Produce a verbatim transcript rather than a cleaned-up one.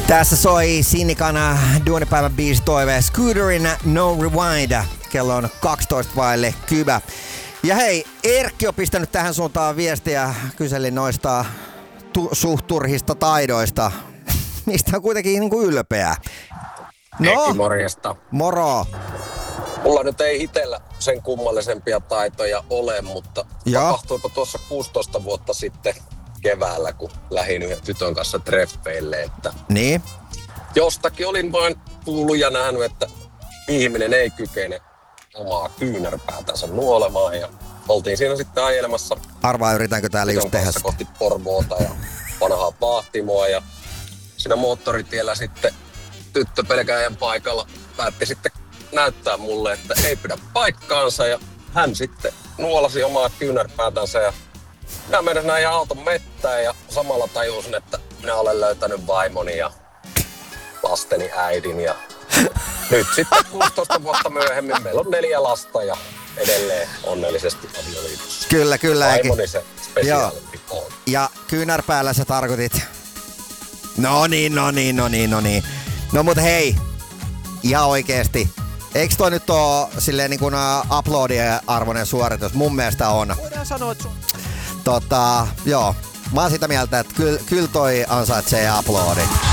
Tässä soi Sinikana duunipäivän biisi toive Scooterin No Rewind. Kello on kaksitoista vaille kybä. Ja hei, Erkki on pistänyt tähän suuntaan viestiä, kyseli noista tu- suht turhista taidoista. Mistä on kuitenkin niin kuin ylpeä. No, Erkki, morjesta. Moro. Mulla nyt ei itellä sen kummallisempia taitoja ole, mutta tapahtuipa tuossa kuusitoista vuotta sitten keväällä, kun lähdin yhden tytön kanssa treffeille, että niin? Jostakin olin vain kuullut ja nähnyt, että ihminen ei kykene omaa kyynärpäätänsä nuolemaan ja oltiin siinä sitten ajelemassa. Arvaa, yritänkö täällä just tehdä sitä. Kohti Porvoota ja vanhaa Pahtimoa ja siinä moottoritiellä sitten tyttö pelkääjän paikalla päätti sitten näyttää mulle, että ei pidä paikkaansa ja hän sitten nuolasi omaa kyynärpäätänsä ja minä menin näin auton mettään ja samalla tajusin, että minä olen löytänyt vaimoni ja lasteni äidin ja nyt sitten kuusitoista vuotta myöhemmin meillä on neljä lasta ja edelleen onnellisesti avioliitossa. Kyllä, kyllä. Vaimoni se spesiaalitti on. Ja kyynärpäällä sä tarkoitit? No niin, no niin, no niin, no niin. No mut hei, ihan oikeesti. Eiks toi nyt oo silleen niin kuin uh, uploadien arvoinen suoritus? Mun mielestä on. Voidaan sanoa, että sun... Tota, joo. Mä oon sitä mieltä, että kyllä kyl toi ansaitsee uploadit.